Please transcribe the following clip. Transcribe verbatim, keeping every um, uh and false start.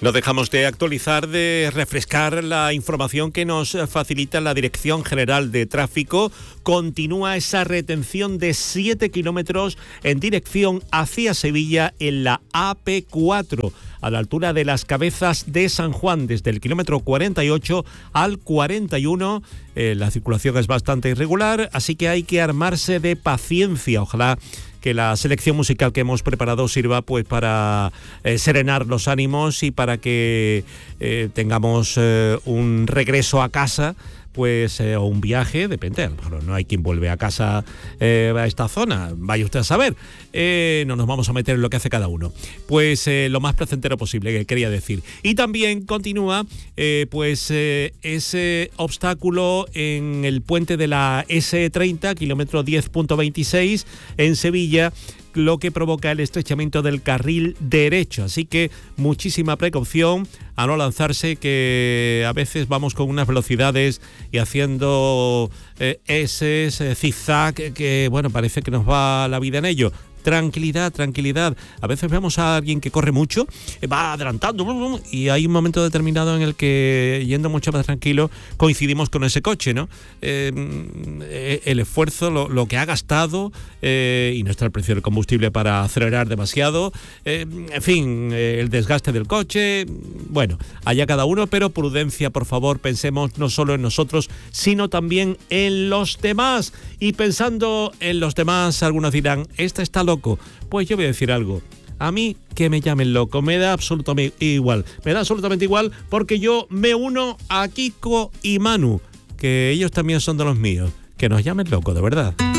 No dejamos de actualizar, de refrescar la información que nos facilita la Dirección General de Tráfico. Continúa esa retención de siete kilómetros en dirección hacia Sevilla en la A P cuatro, a la altura de las Cabezas de San Juan, desde el kilómetro cuarenta y ocho al cuarenta y uno. Eh, la circulación es bastante irregular, así que hay que armarse de paciencia. Ojalá que la selección musical que hemos preparado sirva pues para eh, serenar los ánimos y para que eh, tengamos eh, un regreso a casa, pues eh, o un viaje, depende, a lo mejor no hay quien vuelve a casa eh, a esta zona, vaya usted a saber, eh, no nos vamos a meter en lo que hace cada uno, pues eh, lo más placentero posible, que quería decir. Y también continúa eh, pues eh, ese obstáculo en el puente de la ese treinta, kilómetro diez punto veintiséis en Sevilla, lo que provoca el estrechamiento del carril derecho. Así que muchísima precaución a no lanzarse, que a veces vamos con unas velocidades y haciendo eh, eses, eh, zigzag, que, que bueno, parece que nos va la vida en ello. Tranquilidad, tranquilidad. A veces vemos a alguien que corre mucho, va adelantando, y hay un momento determinado en el que, yendo mucho más tranquilo, coincidimos con ese coche, ¿no? Eh, el esfuerzo, lo, lo que ha gastado, eh, y no está el precio del combustible para acelerar demasiado, eh, en fin, eh, el desgaste del coche, bueno, allá cada uno, pero prudencia, por favor, pensemos no solo en nosotros, sino también en los demás. Y pensando en los demás, algunos dirán, esta está loco. Pues yo voy a decir algo. A mí que me llamen loco, me da absolutamente igual. Me da absolutamente igual, porque yo me uno a Kiko y Manu, que ellos también son de los míos. Que nos llamen loco, de verdad.